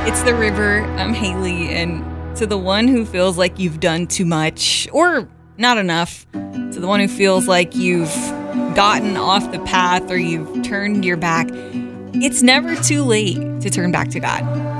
It's the river. I'm Haley, and to the one who feels like you've done too much or not enough, to the one who feels like you've gotten off the path or you've turned your back, it's never too late to turn back to God.